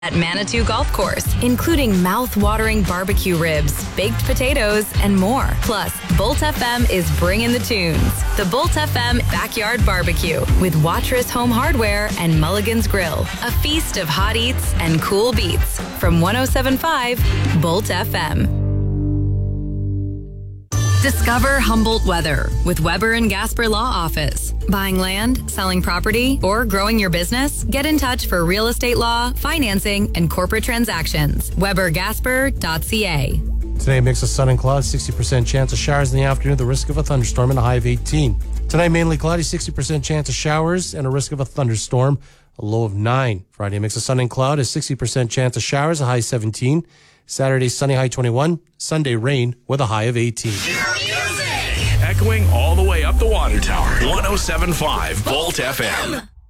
at Manitou Golf Course, including mouth-watering barbecue ribs, baked potatoes, and more. Plus, Bolt FM is bringing the tunes. The Bolt FM Backyard Barbecue with Watrous Home Hardware and Mulligan's Grill. A feast of hot eats and cool beats from 107.5 Bolt FM. Discover Humboldt weather with Weber and Gasper Law Office. Buying land, selling property, or growing your business? Get in touch for real estate law, financing, and corporate transactions. WeberGasper.ca. Today, a mix of sun and clouds, 60% chance of showers in the afternoon, the risk of a thunderstorm, and a high of 18. Tonight, mainly cloudy, 60% chance of showers and a risk of a thunderstorm, a low of 9. Friday, a mix of sun and cloud, a 60% chance of showers, a high 17. Saturday, sunny, high 21. Sunday, rain with a high of 18. Echoing all the way up the water tower. 107.5 Bolt FM.